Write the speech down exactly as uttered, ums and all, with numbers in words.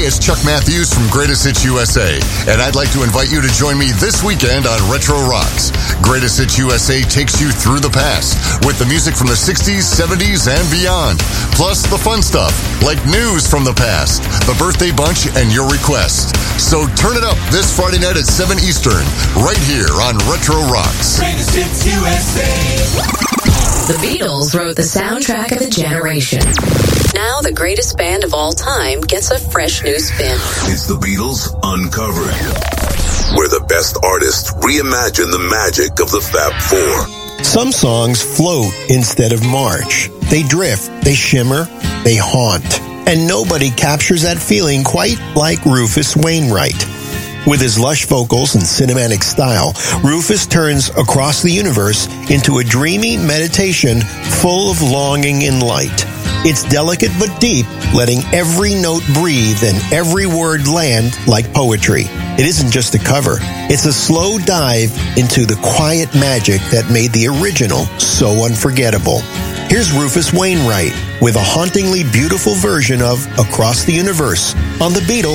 it's Chuck Matthews from Greatest Hits U S A, and I'd like to invite you to join me this weekend on Retro Rocks. Greatest Hits U S A takes you through the past with the music from the sixties, seventies, and beyond. Plus the fun stuff, like news from the past, the birthday bunch, and your requests. So turn it up this Friday night at seven Eastern, right here on Retro Rocks. Greatest Hits U S A. The Beatles wrote the soundtrack of a generation. Now the greatest band of all time gets a fresh new spin. It's the Beatles Uncovered, where the best artists reimagine the magic of the Fab Four. Some songs float instead of march. They drift, they shimmer, they haunt. And nobody captures that feeling quite like Rufus Wainwright. With his lush vocals and cinematic style, Rufus turns Across the Universe into a dreamy meditation full of longing and light. It's delicate but deep, letting every note breathe and every word land like poetry. It isn't just a cover. It's a slow dive into the quiet magic that made the original so unforgettable. Here's Rufus Wainwright with a hauntingly beautiful version of Across the Universe on the Beatles.